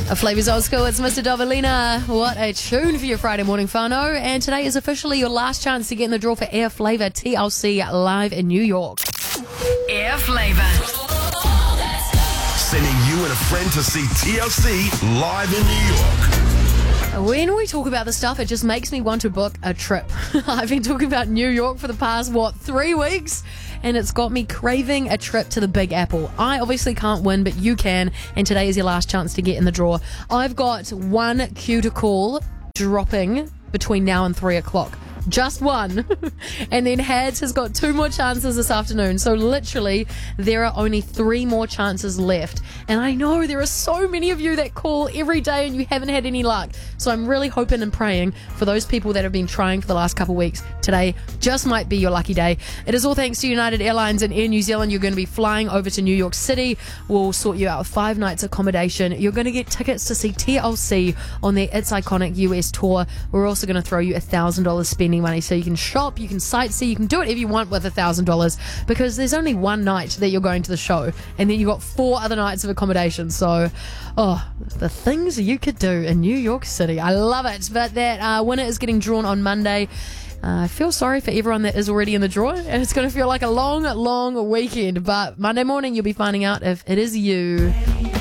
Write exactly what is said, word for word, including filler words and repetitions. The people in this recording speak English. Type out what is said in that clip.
A Flavors Old School, it's Mister Dovalina. What a tune for your Friday morning whānau. And today is officially your last chance to get in the draw for Air Flavour T L C live in New York. Air Flavour. Sending you and a friend to see T L C live in New York. When we talk about this stuff, it just makes me want to book a trip. I've been talking about New York for the past, what, three weeks? And it's got me craving a trip to the Big Apple. I obviously can't win, but you can. And today is your last chance to get in the draw. I've got one cue to call dropping between now and three o'clock. Just one. And then Hads has got two more chances this afternoon. So literally, there are only three more chances left. And I know there are so many of you that call every day and you haven't had any luck. So I'm really hoping and praying for those people that have been trying for the last couple of weeks. Today just might be your lucky day. It is all thanks to United Airlines and Air New Zealand. You're going to be flying over to New York City. We'll sort you out with five nights accommodation. You're going to get tickets to see T L C on their It's Iconic U S tour. We're also going to throw you one thousand dollars spending money, so you can shop, you can sightsee, you can do whatever you want with one thousand dollars, because there's only one night that you're going to the show, and then you've got four other nights of accommodation. So, oh, the things you could do in New York City. I love it. But that uh, winner is getting drawn on Monday. Uh, I feel sorry for everyone that is already in the draw, and it's going to feel like a long, long weekend. But Monday morning, you'll be finding out if it is you.